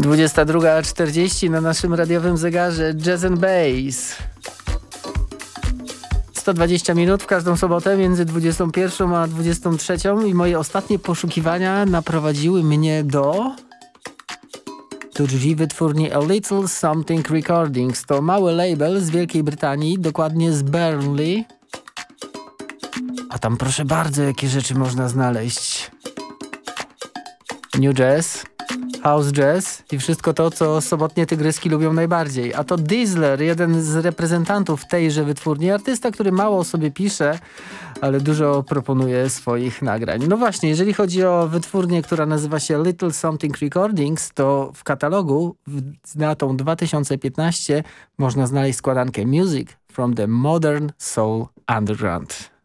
22:40 na naszym radiowym zegarze Jazz and Bass. 120 minut w każdą sobotę między 21 a 23 i moje ostatnie poszukiwania naprowadziły mnie do drzwi wytwórni A Little Something Recordings. To mały label z Wielkiej Brytanii, dokładnie z Burnley. A tam proszę bardzo, jakie rzeczy można znaleźć. New Jazz, House Jazz i wszystko to, co sobotnie tygryski lubią najbardziej. A to Diesler, jeden z reprezentantów tejże wytwórni, artysta, który mało o sobie pisze, ale dużo proponuje swoich nagrań. No właśnie, jeżeli chodzi o wytwórnię, która nazywa się Little Something Recordings, to w katalogu z datą 2015 można znaleźć składankę Music from the Modern Soul Underground.